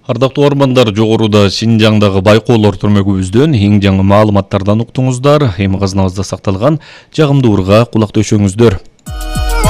Ардактуу ормандар, жогоруда Шинжаңдагы байкоолор түрмөгүбүздөн эң жаңы маалыматтардан уктуңуздар. Эми казынабызда сакталган жагымдуу ырга кулак төшөңүздөр.